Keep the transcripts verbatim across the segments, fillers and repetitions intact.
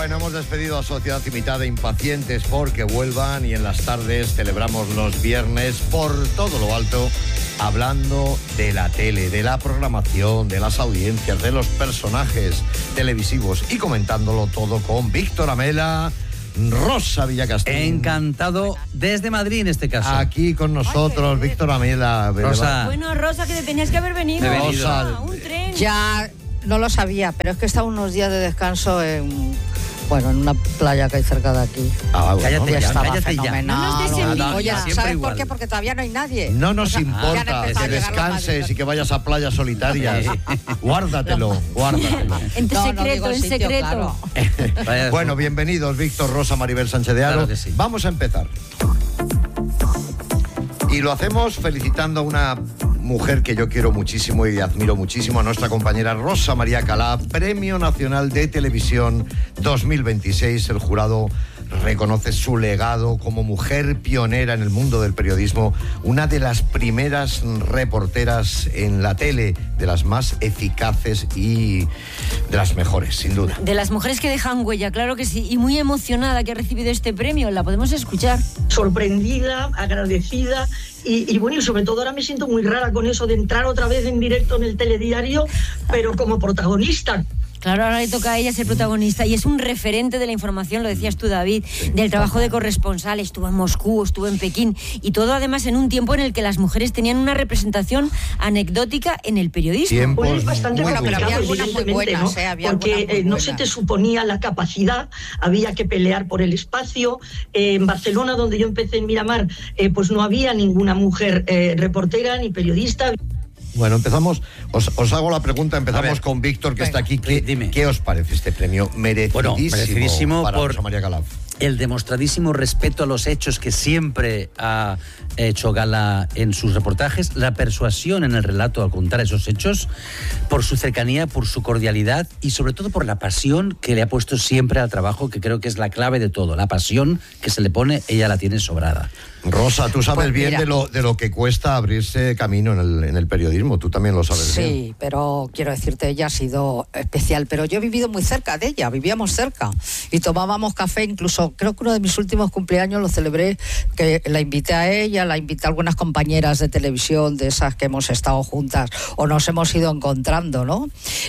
Bueno, hemos despedido a Sociedad Limitada, impacientes porque vuelvan, y en las tardes celebramos los viernes por todo lo alto, hablando de la tele, de la programación, de las audiencias, de los personajes televisivos y comentándolo todo con Víctor Amela, Rosa Villacastín. Encantado desde Madrid en este caso. Aquí con nosotros, Ay, Víctor Amela. Rosa. Bueno, Rosa, que te tenías que haber venido. venido. Rosa. Un tren. Ya no lo sabía, pero es que estaba unos días de descanso en... Bueno, en una playa que hay cerca de aquí. Ah, bueno, Cállate ya, ya, estaba cállate ya. fenomenal. No nos des envidia. Oye, Siempre ¿sabes igual. por qué? Porque todavía no hay nadie. No nos O sea, ya han importa empezado que a llegar los descanses madrileños. y que vayas a playas solitarias. Guárdatelo, guárdatelo. En tu No, no secreto, digo el en sitio, secreto. claro. Vaya, Bueno, bienvenidos, Víctor, Rosa, Maribel Sánchez de Aro. Claro que sí. Vamos a empezar. Y lo hacemos felicitando a una mujer que yo quiero muchísimo y admiro muchísimo, a nuestra compañera Rosa María Calá, Premio Nacional de Televisión dos mil veintiséis. El jurado reconoce su legado como mujer pionera en el mundo del periodismo, una de las primeras reporteras en la tele, de las más eficaces y de las mejores, sin duda. De las mujeres que dejan huella, claro que sí. Y muy emocionada que ha recibido este premio. La podemos escuchar. Sorprendida, agradecida y, y bueno, y sobre todo ahora me siento muy rara con eso de entrar otra vez en directo en el telediario, pero como protagonista. Claro, ahora le toca a ella ser protagonista y es un referente de la información, lo decías tú, David, del trabajo de corresponsal. Estuvo en Moscú, estuvo en Pekín y todo además en un tiempo en el que las mujeres tenían una representación anecdótica en el periodismo. Tiempos Pues es bastante muy Bueno, pero complicado, había algunas muy evidentemente, buenas, ¿no? ¿eh? Había Porque algunas muy eh, no se buenas. te suponía la capacidad, había que pelear por el espacio. Eh, en Barcelona, donde yo empecé en Miramar, eh, pues no había ninguna mujer eh, reportera ni periodista. Bueno, empezamos, os, os hago la pregunta, empezamos ver, con Víctor, que venga, está aquí. ¿Qué, dime. ¿Qué os parece este premio? Merecidísimo, Bueno, merecidísimo para por- Rosa María Calá. el demostradísimo respeto a los hechos que siempre ha hecho gala en sus reportajes, la persuasión en el relato al contar esos hechos, por su cercanía, por su cordialidad y sobre todo por la pasión que le ha puesto siempre al trabajo, que creo que es la clave de todo. La pasión que se le pone, ella la tiene sobrada. Rosa, tú sabes Pues bien mira. de lo, de lo que cuesta abrirse camino en el, en el periodismo, tú también lo sabes bien. Sí, pero quiero decirte, ella ha sido especial, pero yo he vivido muy cerca de ella, vivíamos cerca y tomábamos café, incluso creo que uno de mis últimos cumpleaños lo celebré, que la invité a ella, la invité a algunas compañeras de televisión, de esas que hemos estado juntas o nos hemos ido encontrando, ¿no?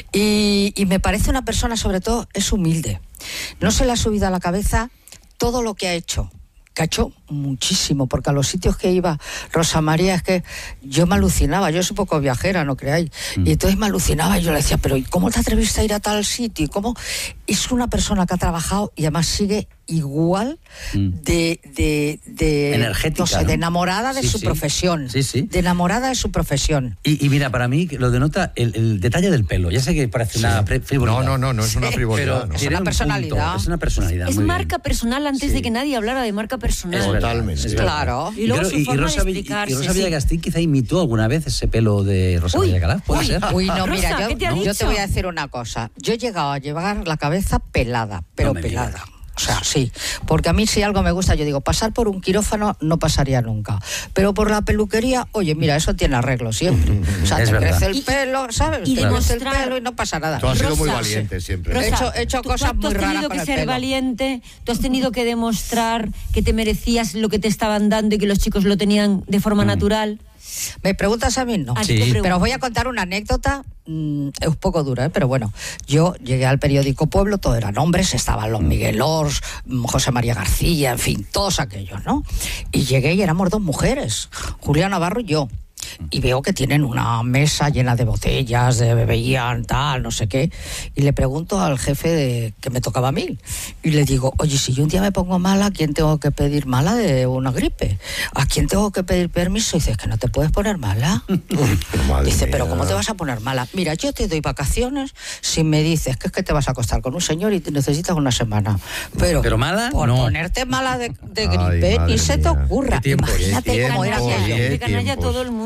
Y, y me parece una persona, sobre todo, es humilde. No se le ha subido a la cabeza todo lo que ha hecho. Que ha hecho muchísimo, porque a los sitios que iba Rosa María es que yo me alucinaba, yo soy poco viajera, no creáis, mm. y entonces me alucinaba y yo le decía, pero ¿y cómo te atreviste a ir a tal sitio? ¿Y cómo? Es una persona que ha trabajado y además sigue igual mm. de, de, de energética, no sé, ¿no? de enamorada de sí, su sí. profesión, sí, sí. de enamorada de su profesión. Y, y mira, para mí lo denota el, el detalle del pelo. Ya sé que parece Sí. una frivolidad. No, no, no, no es una Sí. frivolidad. Pero ¿no? Es tiene una un personalidad. punto, es una personalidad. Es muy marca bien. personal antes Sí. de que nadie hablara de marca personal. Es verdad, Totalmente. es verdad. Claro. Y luego creo- su forma de Rosa, Vill- explicarse, y Rosa sí. Villacastín quizá imitó alguna vez ese pelo de Rosa Uy, María Calá, ¿puede uy, ser? Uy, no, mira, Rosa, yo, ¿qué te ha yo dicho? te voy a decir una cosa. Yo he llegado a llevar la cabeza pelada, pero No me pelada. digas. O sea, sí, porque a mí si algo me gusta, yo digo, pasar por un quirófano no pasaría nunca. Pero por la peluquería, oye, mira, eso tiene arreglo siempre. O sea, Es te verdad. crece el Y- pelo, ¿sabes? y te crece el demostrar- pelo y no pasa nada. Tú has sido muy Rosa, valiente siempre. Rosa, He hecho- he hecho tú- cosas tú muy has raras tenido con que el ser pelo. valiente, tú has tenido que demostrar que te merecías lo que te estaban dando y que los chicos lo tenían de forma natural. ¿Me preguntas a mí? No. A ti Sí. te pregunto. Pero os voy a contar una anécdota, mmm, es un poco dura, ¿eh? Pero bueno, yo llegué al periódico Pueblo, todo eran hombres, estaban los Miguel Ors, José María García, en fin, todos aquellos, ¿no? Y llegué y éramos dos mujeres, Julia Navarro y yo. Y veo que tienen una mesa llena de botellas, de bebían, tal, no sé qué. Y le pregunto al jefe de, que me tocaba a mí. Y le digo, oye, si yo un día me pongo mala, ¿a quién tengo que pedir mala de una gripe? ¿A quién tengo que pedir permiso? Y dice, es que no te puedes poner mala. Madre Dice, mía. pero ¿cómo te vas a poner mala? Mira, yo te doy vacaciones si me dices que es que te vas a acostar con un señor y te necesitas una semana. Pero, ¿Pero mala? por No. ponerte mala de, de Ay, gripe, madre ni se te mía. ocurra. Qué tiempos, Imagínate qué cómo era tiempos, aquello. qué De canalla tiempos. todo el mundo.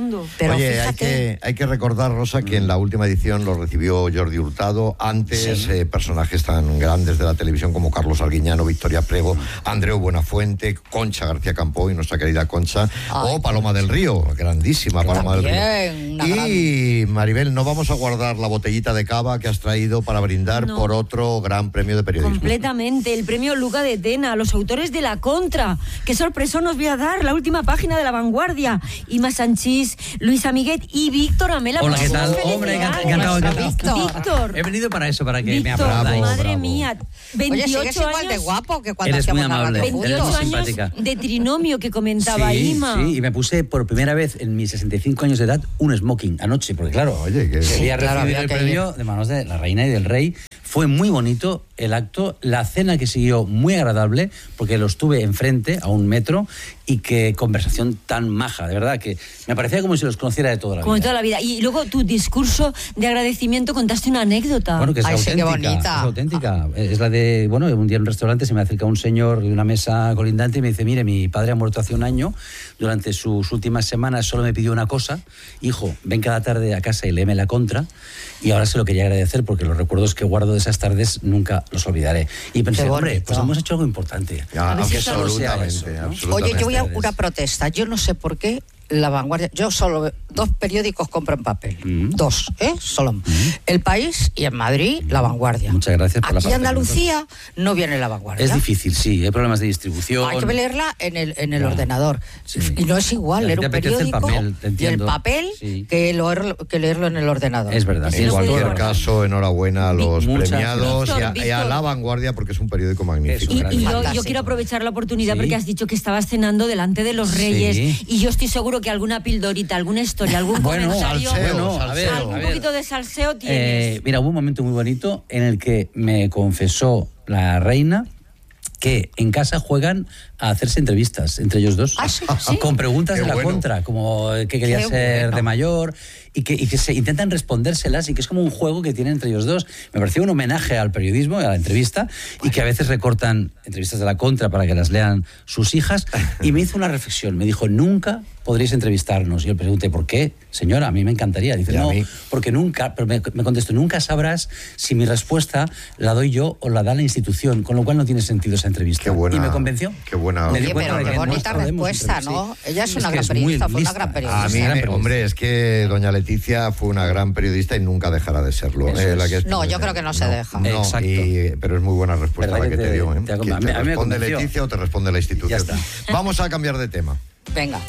mundo. Pero Oye, hay fíjate, que, hay que recordar, Rosa, que en la última edición lo recibió Jordi Hurtado. Antes, Sí. eh, personajes tan grandes de la televisión como Carlos Arguiñano, Victoria Prego, Andreu Buenafuente, Concha García Campoy, nuestra querida Concha, Ay, o Paloma del Río, grandísima Paloma del también, Río. una Y Maribel, no vamos a guardar la botellita de cava que has traído para brindar No. por otro gran premio de periodismo. Completamente, el premio Luca de Tena, los autores de La Contra. ¡Qué sorpresa nos voy a dar! La última página de La Vanguardia. Ima Sanchís, Luis Amiguet y Víctor Amela. Hola, ¿qué Muchísimas tal? Hombre, felicidades. encantado, Nuestro encantado. Víctor. Víctor. He venido para eso, para que me Víctor, aplaudáis. Bravo, madre bravo. mía, Oye, veintiocho sigues igual años. de guapo que cuando Eres muy hacíamos amable, narración eres veintiocho muy juntos. años simpática. de trinomio que comentaba sí, Ima. Sí, y me puse por primera vez en mis sesenta y cinco años de edad un smoking anoche, porque claro, Oye, que- quería Sí, claro, recibir había el que premio de manos de la reina y del rey. Fue muy bonito el acto, la cena que siguió muy agradable, porque los tuve enfrente, a un metro, y qué conversación tan maja, de verdad, que me parecía como si los conociera de toda la Como vida. toda la vida. Y luego tu discurso de agradecimiento contaste una anécdota. Bueno, que es Ay, sí, qué auténtica. bonita. Es auténtica. Es la de, bueno, un día en un restaurante se me acerca un señor de una mesa colindante y me dice, mire, mi padre ha muerto hace un año, durante sus últimas semanas solo me pidió una cosa, hijo, ven cada tarde a casa y léeme La Contra, y ahora se lo quería agradecer porque los recuerdos que guardo de esas tardes nunca los olvidaré. Y pensé, Qué hombre, bonito. pues hemos hecho algo importante. Ya, A ver si aunque solo sea absolutamente, eso, ¿no? absolutamente. Oye, yo voy a tardes. una protesta. Yo no sé por qué La Vanguardia. Yo solo dos periódicos compro en papel. Mm. Dos, ¿eh? Solo. El País y en Madrid La Vanguardia. Muchas gracias por la Aquí en parte que Andalucía no viene La Vanguardia. Es difícil, sí, hay problemas de distribución. Hay que leerla en el, en el Ya, ordenador. sí. Y no es igual A ti leer te un apetece el periódico papel, te y el entiendo. papel Sí. que, leerlo, que leerlo en el ordenador. Es verdad, sí, En es puede cualquier guardar. caso, enhorabuena a los Muchas premiados gracias. y a, y a Víctor, La Vanguardia porque es un periódico magnífico. Eso, Y, y yo, yo Fantástico. quiero aprovechar la oportunidad Sí. porque has dicho que estabas cenando delante de los reyes Sí. y yo estoy seguro que alguna pildorita, alguna historia, algún Bueno, comentario, salseo, bueno, a ver, salseo. algún a ver. poquito de salseo tienes. Eh, mira, hubo un momento muy bonito en el que me confesó la reina que en casa juegan a hacerse entrevistas entre ellos dos. Ah, sí, sí. Con preguntas Qué de la bueno. contra, como eh, qué quería Qué ser bueno. de mayor, y que, y que se intentan respondérselas, y que es como un juego que tienen entre ellos dos. Me pareció un homenaje al periodismo y a la entrevista, y que a veces recortan entrevistas de la contra para que las lean sus hijas, y me hizo una reflexión. Me dijo, nunca podréis entrevistarnos. Y yo le pregunté, ¿por qué? Señora, a mí me encantaría. Dice, Y a no, mí. porque nunca, pero me, me contestó, nunca sabrás si mi respuesta la doy yo o la da la institución, con lo cual no tiene sentido esa entrevista. Qué buena- y me convenció. qué buena- Me di Oye, cuenta pero de qué que bonita no podemos respuesta, entrevistar, ¿no? sí. Ella es una que gran muy periodista, fue una lista. gran A periodista. mí, Gran me- periodista. hombre, es que doña Leticia fue una gran periodista y nunca dejará de serlo. Eso eh, la es. que es- No, yo creo que no se deja. No, Exacto. y- pero es muy buena respuesta ¿Verdad la que que te, te- dio. ¿eh? te ha- ¿Quién a mí- te a mí me responde convenció. Leticia o te responde la institución? Ya está. Vamos a cambiar de tema. Venga.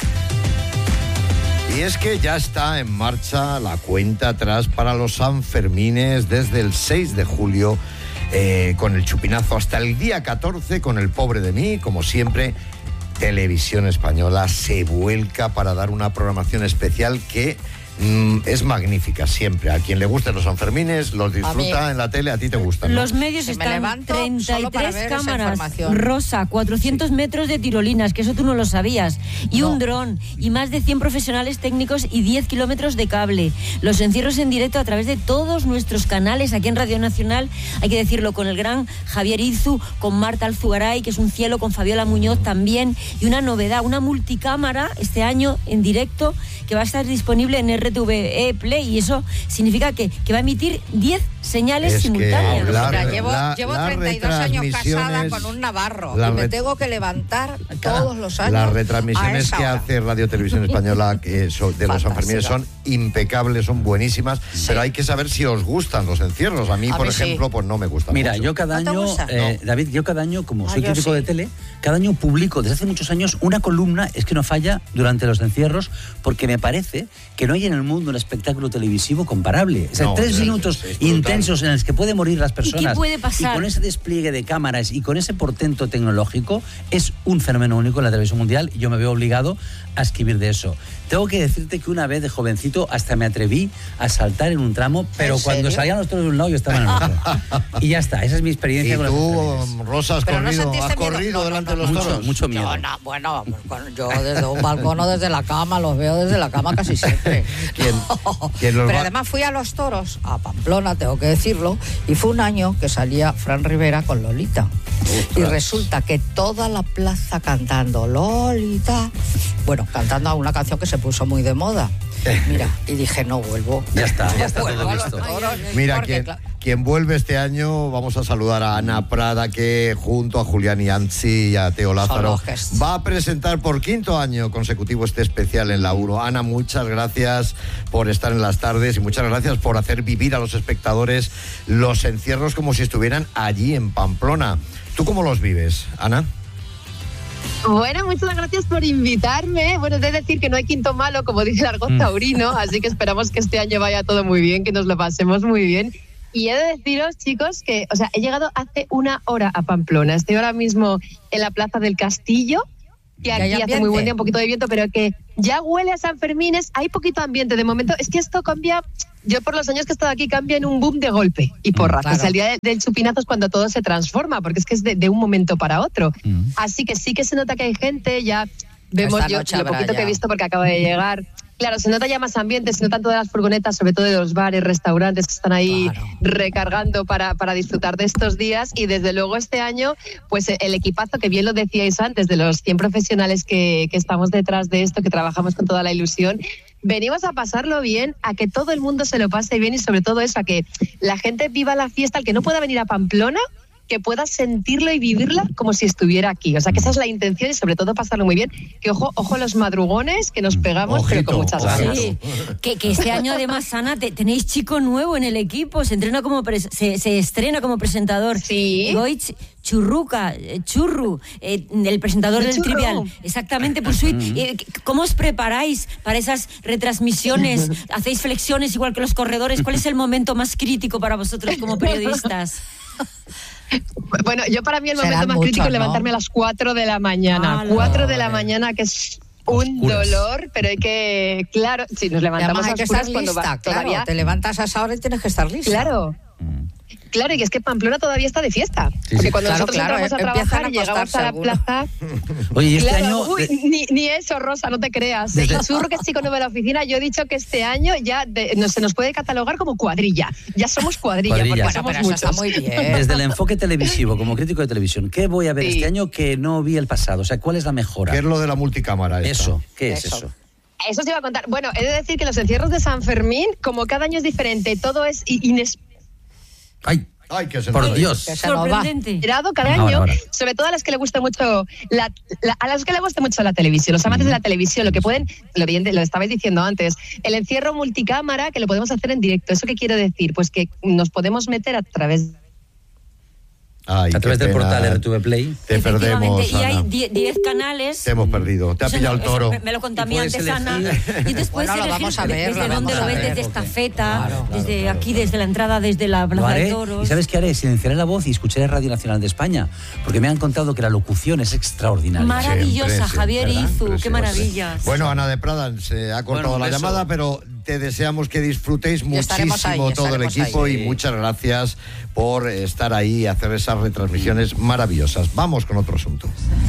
Y es que ya está en marcha la cuenta atrás para los Sanfermines desde el seis de julio, eh, con el chupinazo hasta el día catorce con El Pobre de Mí. Como siempre, Televisión Española se vuelca para dar una programación especial que mm, es magnífica siempre. A quien le gusten los Sanfermines, los disfruta mí- en la tele, a ti te gustan, ¿no? Los medios Se me están levanto treinta y solo para tres ver esa cámaras, información. rosa, cuatrocientos metros de tirolinas, que eso tú no lo sabías, y No. un dron, y más de cien profesionales técnicos y diez kilómetros de cable. Los encierros en directo a través de todos nuestros canales aquí en Radio Nacional, hay que decirlo, con el gran Javier Izu, con Marta Alzugaray, que es un cielo, con Fabiola Muñoz también, y una novedad, una multicámara este año en directo que va a estar disponible en R T V E Play, y eso significa que, que va a emitir diez señales Es que simultáneas. la- Mira, llevo, la- llevo las treinta y dos años casada retransmisiones- con un navarro las y me ret- tengo que levantar todos los años. Las a retransmisiones esa que hora. hace Radio Televisión Española que so- de los Fantástica. Sanfermines son impecables, son buenísimas, pero hay que saber si os gustan los encierros. A mí, A por mí sí. ejemplo, pues no me gustan Mira, mucho. yo cada ¿No te año, gusta? eh, No. David, yo cada año, como Ah, soy yo crítico sí. de tele, cada año publico desde hace muchos años una columna, es que no falla, durante los encierros, porque me parece que no hay en el mundo un espectáculo televisivo comparable. O sea, No, tres es- minutos es brutal. intensos en los que pueden morir las personas. puede pasar? Y con ese despliegue de cámaras y con ese portento tecnológico, es un fenómeno único en la televisión mundial, y yo me veo obligado a escribir de eso. Tengo que decirte que una vez de jovencito hasta me atreví a saltar en un tramo, pero ¿En cuando serio? salían los toros de un lado yo estaba en el otro. Y ya está, esa es mi Y experiencia con los tú, Sanfermines. Rosa, has Pero no corrido, sentiste has miedo. corrido No, no, delante no, de los mucho, toros. mucho miedo. Yo, no, bueno, bueno, yo desde un balcón o desde la cama, los veo desde la cama casi siempre. ¿Quién- quién los Pero va- además fui a los toros, a Pamplona, tengo que decirlo, y fue un año que salía Fran Rivera con Lolita. Y resulta que toda la plaza cantando Lolita, bueno, cantando a una canción que se puso muy de moda. Mira, y dije, no vuelvo. Ya está, ya está Vuelvo todo a los visto. toros, Mira, porque, quien, claro, quien vuelve este año, vamos a saludar a Ana Prada, que junto a Julián Ianzi y a Teo Lázaro los gestos. va a presentar por quinto año consecutivo este especial en la uno. Ana, muchas gracias por estar en las tardes y muchas gracias por hacer vivir a los espectadores los encierros como si estuvieran allí en Pamplona. ¿Tú cómo los vives, Ana? Bueno, muchas gracias por invitarme. Bueno, es de decir que no hay quinto malo, como dice el argot taurino, así que esperamos que este año vaya todo muy bien, que nos lo pasemos muy bien. Y he de deciros, chicos, que o sea, he llegado hace una hora a Pamplona. Estoy ahora mismo en la Plaza del Castillo, que aquí hace muy buen día, un poquito de viento, pero que ya huele a San Fermines. Hay poquito ambiente de momento. Es que esto cambia, yo por los años que he estado aquí, cambia en un boom de golpe y porra. Claro. O sea, el día de, del chupinazo es cuando todo se transforma, porque es que es de, de un momento para otro. Mm. Así que sí que se nota que hay gente, ya vemos yo lo poquito ya. que he visto porque acabo de llegar. Claro, se nota ya más ambiente, se notan todas las furgonetas, sobre todo de los bares, restaurantes que están ahí claro. recargando para, para disfrutar de estos días. Y desde luego este año, pues el equipazo, que bien lo decíais antes, de los cien profesionales que, que estamos detrás de esto, que trabajamos con toda la ilusión, venimos a pasarlo bien, a que todo el mundo se lo pase bien y sobre todo eso, a que la gente viva la fiesta, el que no pueda venir a Pamplona, que pueda sentirlo y vivirla como si estuviera aquí. O sea, que esa es la intención y sobre todo pasarlo muy bien. Que ojo, ojo los madrugones que nos pegamos, Ojito, pero con muchas ganas. Sí. Que, que este año además, Ana, te, tenéis chico nuevo en el equipo, se entrena como pre, se, se estrena como presentador. Sí. Goich Churruca, Churru, eh, el presentador del Churru. Trivial. Exactamente, pues eh, ¿cómo os preparáis para esas retransmisiones? ¿Hacéis flexiones igual que los corredores? ¿Cuál es el momento más crítico para vosotros como periodistas? Bueno, yo para mí el momento más muchos, crítico es levantarme ¿no? a las cuatro de la mañana. cuatro de la mañana, que es un oscuras. dolor, pero hay que, claro, si nos levantamos a oscuras cuando va, claro, todavía... te levantas a esa hora y tienes que estar lista. Claro. Claro, y que es que Pamplona todavía está de fiesta. Sí, porque cuando claro, nosotros claro, entramos a trabajar y llegamos a la seguro. plaza... Oye, ¿y este claro, año...? Uy, ni, ni eso, Rosa, no te creas. Desde... El churro, que es chico nuevo de la oficina, yo he dicho que este año ya de, no, se nos puede catalogar como cuadrilla. Ya somos cuadrilla, cuadrilla. porque Bueno, somos muchos. Está muy bien. Desde el enfoque televisivo, como crítico de televisión, ¿qué voy a ver sí. este año que no vi el pasado? O sea, ¿cuál es la mejora? ¿Qué es lo de la multicámara? Esta? Eso, ¿qué es eso? eso? Eso os iba a contar. Bueno, he de decir que los encierros de San Fermín, como cada año es diferente, todo es inesperado. ¡Ay! Ay, que se por nos Dios. Que se sorprendente. Cada año, ahora, ahora. sobre todo a las que le gusta mucho la, la, a las que le gusta mucho la televisión, los amantes mm. de la televisión, lo que pueden, lo, lo estabais diciendo antes, el encierro multicámara que lo podemos hacer en directo. ¿Eso qué quiere decir? Pues que nos podemos meter a través Ay, a través del portal R T V Play. Te perdemos, y hay diez canales. Te hemos perdido. Te ha pillado el toro. Me, me lo contó a mí antes, Ana. Y después bueno, lo vamos a ver, desde lo dónde lo ves, ver, desde esta feta, claro, claro, desde claro, aquí, claro. desde la entrada, desde la Plaza de Toros. ¿Y sabes qué haré? Silenciaré la voz y escucharé Radio Nacional de España, porque me han contado que la locución es extraordinaria. Maravillosa, siempre, Javier ¿verdad? Izu, Preciosa. qué maravilla. Bueno, Ana de Prada, se ha cortado bueno, la eso. llamada, pero te deseamos que disfrutéis muchísimo ahí, todo el equipo ahí. y muchas gracias por estar ahí y hacer esas retransmisiones maravillosas. Vamos con otro asunto.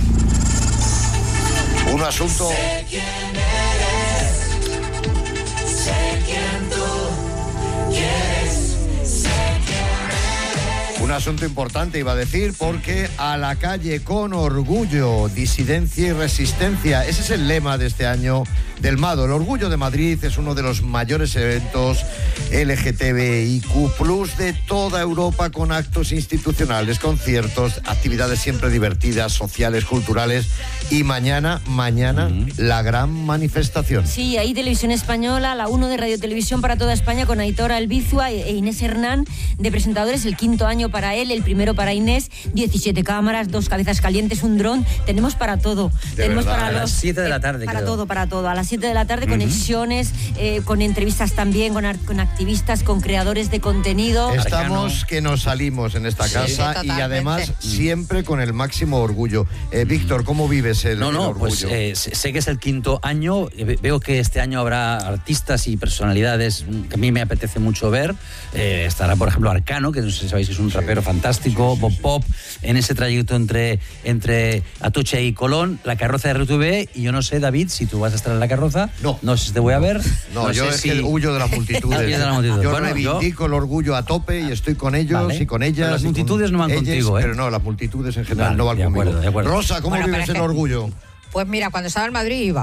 Un asunto... Sé quién eres, sé quién tú quieres, sé quién eres. Un asunto importante, iba a decir, porque a la calle con orgullo, disidencia y resistencia. Ese es el lema de este año del MADO. El Orgullo de Madrid es uno de los mayores eventos L G T B I Q plus de toda Europa, con actos institucionales, conciertos, actividades siempre divertidas, sociales, culturales. Y mañana, mañana, uh-huh. la gran manifestación. Sí, hay Televisión Española, la uno de Radio Televisión para toda España, con Aitor Albizua e Inés Hernán de presentadores. El quinto año para él, el primero para Inés. diecisiete cámaras, dos cabezas calientes, un dron. Tenemos para todo. De Tenemos verdad, para a los, las siete de la tarde, eh, Para creo. todo, para todo. A las siete de la tarde, uh-huh. conexiones, eh, con entrevistas también, con, con activistas, con creadores de contenido. Estamos Arcano. que nos salimos en esta Sí, casa sí, y además totalmente. siempre con el máximo orgullo. Eh, Víctor, ¿cómo vives el, No, el no, orgullo? pues eh, sé que es el quinto año. Veo que este año habrá artistas y personalidades que a mí me apetece mucho ver. Eh, estará, por ejemplo, Arcano, que no sé si sabéis que es un rapero fantástico, Bob Pop, en ese trayecto entre, entre Atocha y Colón, la carroza de R T V. Y yo no sé, David, si tú vas a estar en la carroza. No. No sé si te voy a ver. No, no yo sé es si... que huyo de las multitudes. Huyes de la multitud. Yo Bueno, reivindico yo... el orgullo a tope y estoy con ellos Vale. y con ellas. Pero las y con multitudes no van ellas, contigo, ¿eh? Pero no, las multitudes en general Vale, no van de conmigo. acuerdo, de acuerdo. Rosa, ¿cómo Bueno, vives pero es el que- orgullo? Pues mira, cuando estaba en Madrid iba.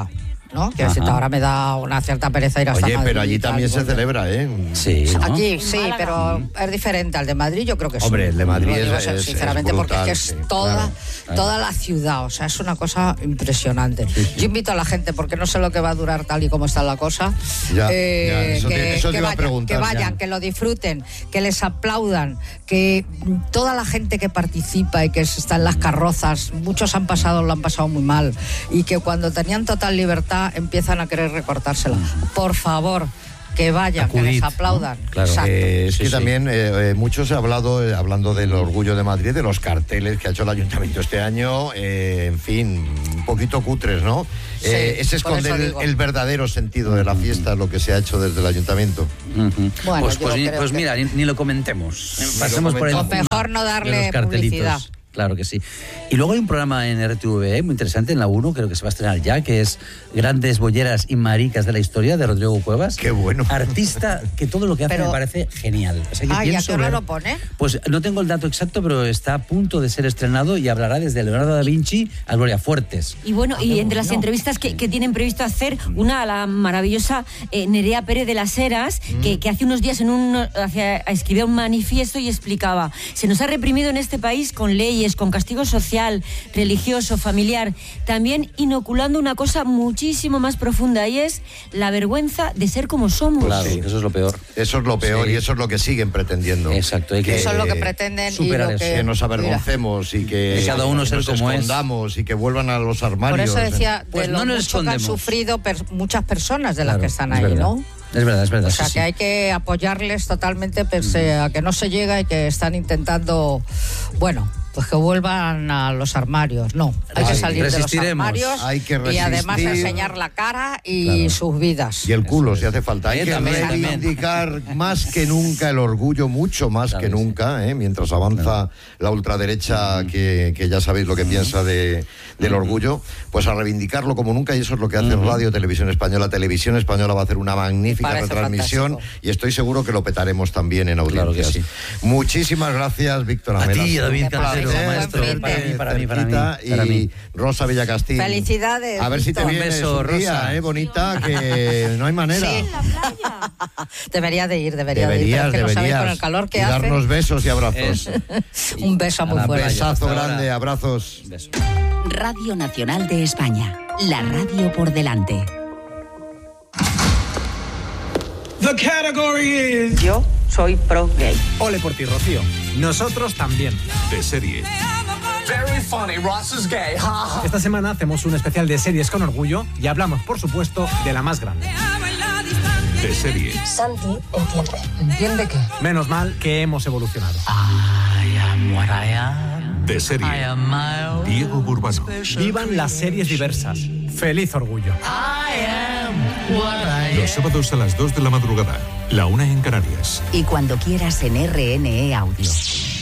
¿no? Que decir, ahora me da una cierta pereza ir hasta Oye, Madrid. pero allí y tal, también se porque- celebra, ¿eh? Sí, ¿no? Aquí sí, pero es diferente al de Madrid, yo creo que sí. Hombre, el de Madrid Lo digo es- es- sinceramente es porque brutal, es que es sí, toda, claro. toda la ciudad, o sea, es una cosa impresionante. Yo invito a la gente, porque no sé lo que va a durar tal y como está la cosa, Ya, eh, ya, eso te- que, eso te que iba a vayan, preguntar, que vayan, ya. que lo disfruten, que les aplaudan, que mm, toda la gente que participa y que está en las carrozas, muchos han pasado, lo han pasado muy mal, y que cuando tenían total libertad empiezan a querer recortársela. Por favor, que vayan, que Acudid, les aplaudan. ¿no? Claro. Exacto. Eh, es Sí, que sí. también eh, eh, mucho se ha hablado, eh, hablando del orgullo de Madrid, de los carteles que ha hecho el ayuntamiento este año, eh, en fin, un poquito cutres, ¿no? Sí, Eh, es por esconder eso el, digo. el verdadero sentido de la fiesta, lo que se ha hecho desde el ayuntamiento. Ujú. Bueno, pues yo pues, ni- creo pues que- mira, ni, ni lo comentemos. Pasemos por el comentamos. tema Mejor no darle de los cartelitos. publicidad. Claro que sí. Y luego hay un programa en R T V E muy interesante, en la uno, creo que se va a estrenar ya, que es Grandes Bolleras y Maricas de la Historia, de Rodrigo Cuevas. Qué bueno. Artista que todo lo que hace Pero- me parece genial. O sea, que Ah, ¿y a pienso qué hora ver- lo pone? Pues no tengo el dato exacto, pero está a punto de ser estrenado y hablará desde Leonardo da Vinci a Gloria Fuertes. Y bueno, y entre las bueno. entrevistas que, que tienen previsto hacer, una a la maravillosa eh, Nerea Pérez de las Heras, que, que hace unos días en un, hacia, escribía un manifiesto y explicaba: se nos ha reprimido en este país con leyes, con castigo social, religioso, familiar, también inoculando una cosa muchísimo más profunda, y es la vergüenza de ser como somos. Claro, que eso es lo peor. Eso es lo peor Sí. y eso es lo que siguen pretendiendo. Exacto, hay que- Eso es lo que eh, pretenden y superar lo eso. que... que nos Mira, avergoncemos y que Que cada uno nos sea como es. escondamos y que vuelvan a los por armarios. eso decía Pues de no lo nos mucho que han escondemos. sufrido per- muchas personas de las Claro, que están es ahí, verdad. ¿no? Es verdad, es verdad. O sea, sí, que sí. hay que apoyarles totalmente pese a que no se llega y que están intentando, bueno, pues que vuelvan a los armarios. No, hay que Ay, salir de los resistiremos. armarios Hay que y además resistir. enseñar la cara y Claro. sus vidas. Y el culo, si hace falta. Hay Eh, que también, también. reivindicar más que nunca el orgullo, mucho más Claro que que sí. nunca, ¿eh? Mientras avanza la ultraderecha, que, que ya sabéis lo que piensa de, del orgullo, pues a reivindicarlo como nunca, y eso es lo que hace Radio Televisión Española. Televisión Española va a hacer una magnífica Parece retransmisión fantástico. y estoy seguro que lo petaremos también en Claro que audiencias. sí. Muchísimas gracias, Víctor A Amela. ti, David Un Cantero, placer maestro. tenerte Para mí, para mí, para mí, cerquita. para Y mí. Rosa Villacastín. Felicidades, A ver si te Víctor. vienes Un beso, un día, Rosa. eh, bonita, que no hay manera. Sí. En la playa. Debería de ir, debería de ir. Deberías, Pero es que no sabéis deberías. con el calor que y hace. darnos besos y abrazos. Eso. Un beso A muy la fuerte. playa. Besazo Hasta ahora. grande, abrazos. Beso. Radio Nacional de España. La radio por delante. The category is Yo soy pro gay. Ole por ti, Rocío. Nosotros también. De serie. very funny. Ross is gay. Ha ha. Esta semana hacemos un especial de series con orgullo y hablamos, por supuesto, de la más grande. De serie. Santi entiende. ¿Entiende qué? Menos mal que hemos evolucionado. De serie. Diego Burbano. Vivan las series diversas. Feliz orgullo. Los sábados a las dos de la madrugada. La una en Canarias. Y cuando quieras en R N E Audio.